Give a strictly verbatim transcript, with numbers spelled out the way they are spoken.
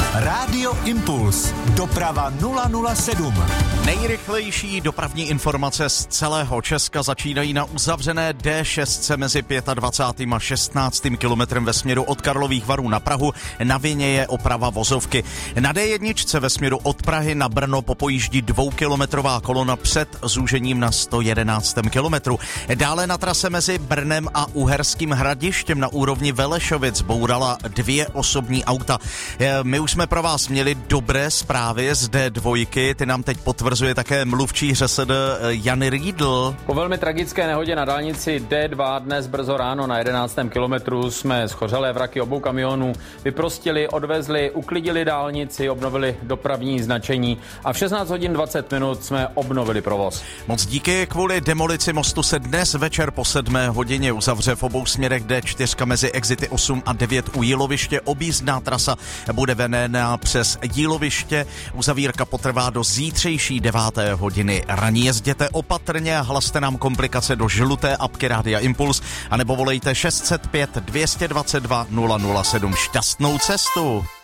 Rádio Impuls. Doprava nula nula sedm. Nejrychlejší dopravní informace z celého Česka začínají na uzavřené D šest mezi dvacátým pátým a šestnáctým kilometrem ve směru od Karlových Varů na Prahu. Na vině je oprava vozovky. Na D jedna ve směru od Prahy na Brno popojíždí dvoukilometrová kolona před zúžením na sto jedenáctém kilometru. Dále na trase mezi Brnem a Uherským Hradištěm na úrovni Velešovic bourala dvě osobní auta. My už jsme pro vás měli dobré zprávy z D dva, ty nám teď potvrzuje také mluvčí ŘSD Jan Riedl. Po velmi tragické nehodě na dálnici D dva dnes brzo ráno na jedenáctém kilometru jsme schořelé vraky obou kamionů vyprostili, odvezli, uklidili dálnici, obnovili dopravní značení a v šestnáct hodin dvacet minut jsme obnovili provoz. Moc díky. Kvůli demolici mostu se dnes večer po sedmé hodině uzavře v obou směrech D čtyři mezi exity osm a devět u Jíloviště. Objízdná trasa bude vedená přes Jíloviště. Uzavírka potrvá do zítřejší deváté hodiny. Raní jezděte opatrně a hlaste nám komplikace do žluté apky Rádia Impuls anebo volejte šest set pět dvě dvacet dva nula nula sedm. Šťastnou cestu!